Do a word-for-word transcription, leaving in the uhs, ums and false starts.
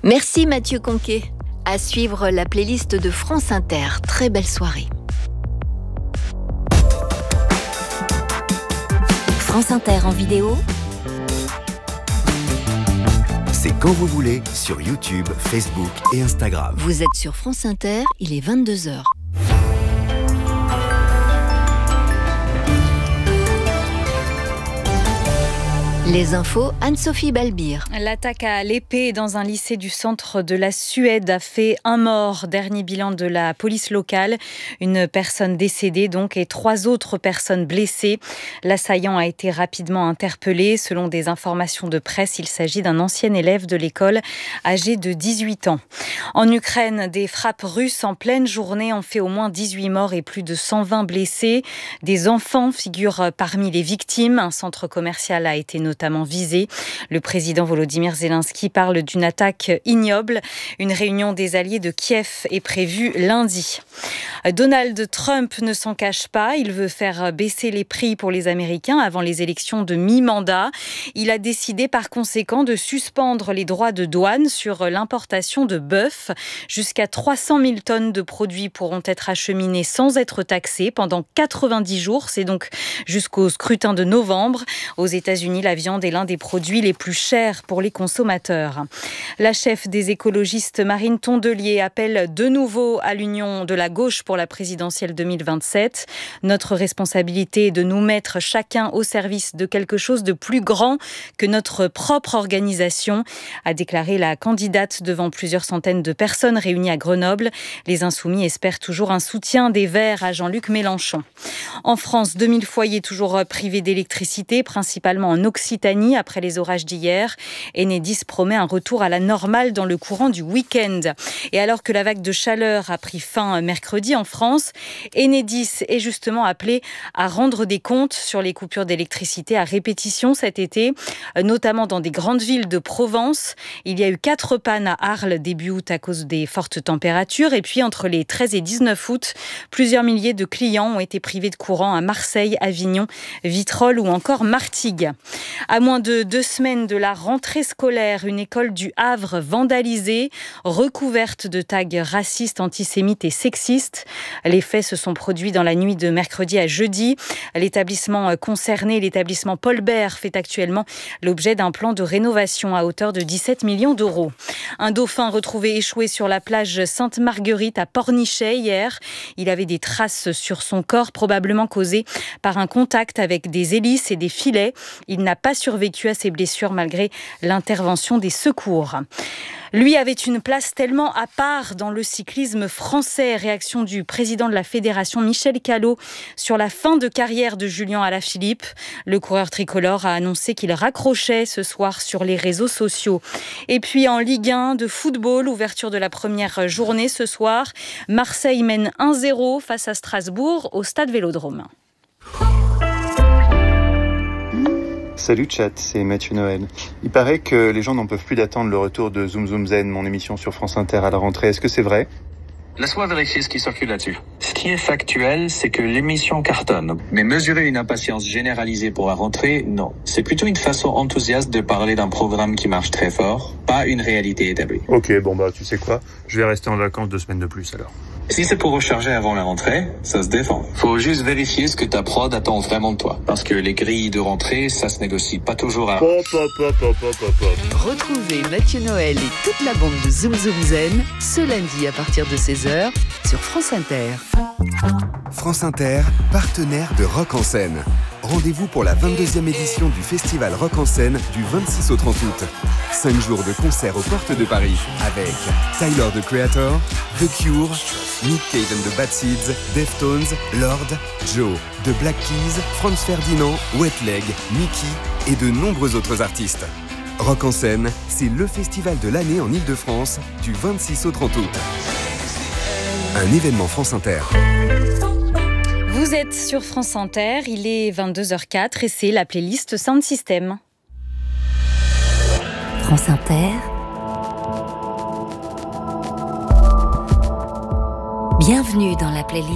Merci Mathieu Conquet. À suivre la playlist de France Inter. Très belle soirée. France Inter en vidéo. C'est quand vous voulez sur YouTube, Facebook et Instagram. Vous êtes sur France Inter, il est vingt-deux heures. Les infos, Anne-Sophie Balbir. L'attaque à l'épée dans un lycée du centre de la Suède a fait un mort. Dernier bilan de la police locale. Une personne décédée donc et trois autres personnes blessées. L'assaillant a été rapidement interpellé. Selon des informations de presse, il s'agit d'un ancien élève de l'école âgé de dix-huit ans. En Ukraine, des frappes russes en pleine journée ont fait au moins dix-huit morts et plus de cent vingt blessés. Des enfants figurent parmi les victimes. Un centre commercial a été notamment notamment visé. Le président Volodymyr Zelensky parle d'une attaque ignoble. Une réunion des alliés de Kiev est prévue lundi. Donald Trump ne s'en cache pas. Il veut faire baisser les prix pour les Américains avant les élections de mi-mandat. Il a décidé par conséquent de suspendre les droits de douane sur l'importation de bœuf. Jusqu'à trois cent mille tonnes de produits pourront être acheminés sans être taxés pendant quatre-vingt-dix jours. C'est donc jusqu'au scrutin de novembre. Aux États-Unis, la viande est l'un des produits les plus chers pour les consommateurs. La chef des écologistes, Marine Tondelier, appelle de nouveau à l'union de la gauche pour la présidentielle deux mille vingt-sept. Notre responsabilité est de nous mettre chacun au service de quelque chose de plus grand que notre propre organisation, a déclaré la candidate devant plusieurs centaines de personnes réunies à Grenoble. Les Insoumis espèrent toujours un soutien des Verts à Jean-Luc Mélenchon. En France, deux mille foyers toujours privés d'électricité, principalement en Occitanie après les orages d'hier. Enedis promet un retour à la normale dans le courant du week-end. Et alors que la vague de chaleur a pris fin mercredi en France, Enedis est justement appelé à rendre des comptes sur les coupures d'électricité à répétition cet été, notamment dans des grandes villes de Provence. Il y a eu quatre pannes à Arles début août à cause des fortes températures. Et puis entre les treize et dix-neuf août, plusieurs milliers de clients ont été privés de courant à Marseille, Avignon, Vitrolles ou encore Martigues. À moins de deux semaines de la rentrée scolaire, une école du Havre vandalisée, recouverte de tags racistes, antisémites et sexistes. Les faits se sont produits dans la nuit de mercredi à jeudi. L'établissement concerné, l'établissement Paul Bert, fait actuellement l'objet d'un plan de rénovation à hauteur de dix-sept millions d'euros. Un dauphin retrouvé échoué sur la plage Sainte-Marguerite à Pornichet hier. Il avait des traces sur son corps, probablement causées par un contact avec des hélices et des filets. Il n'a pas survécu à ses blessures malgré l'intervention des secours. Lui avait une place tellement à part dans le cyclisme français. Réaction du président de la fédération, Michel Callot, sur la fin de carrière de Julien Alaphilippe. Le coureur tricolore a annoncé qu'il raccrochait ce soir sur les réseaux sociaux. Et puis en Ligue un de football, ouverture de la première journée ce soir. Marseille mène un zéro face à Strasbourg au stade Vélodrome. Salut chat, c'est Mathieu Noël. Il paraît que les gens n'en peuvent plus d'attendre le retour de Zoom Zoom Zen, mon émission sur France Inter à la rentrée. Est-ce que c'est vrai ? Laisse-moi vérifier ce qui circule là-dessus. Ce qui est factuel, c'est que l'émission cartonne. Mais mesurer une impatience généralisée pour la rentrée, non. C'est plutôt une façon enthousiaste de parler d'un programme qui marche très fort, pas une réalité établie. Ok, bon bah tu sais quoi, je vais rester en vacances deux semaines de plus alors. Si c'est pour recharger avant la rentrée, ça se défend. Faut juste vérifier ce que ta prod attend vraiment de toi. Parce que les grilles de rentrée, ça se négocie pas toujours à... Pop, pop, pop, pop, pop, pop. Retrouvez Mathieu Noël et toute la bande de Zoom Zoom Zen ce lundi à partir de seize heures sur France Inter. France Inter, partenaire de Rock en Scène. Rendez-vous pour la vingt-deuxième édition du festival Rock en Scène du vingt-six au trente août. Cinq jours de concerts aux portes de Paris avec Tyler, the Creator, The Cure, Nick Cave and the Bad Seeds, Deftones, Lord, Joe, The Black Keys, Franz Ferdinand, Wet Leg, Mickey et de nombreux autres artistes. Rock en Scène, c'est le festival de l'année en Ile-de-France du vingt-six au trente août. Un événement France Inter. Vous êtes sur France Inter, il est vingt-deux heures quatre et c'est la playlist Sound System. France Inter. Bienvenue dans la playlist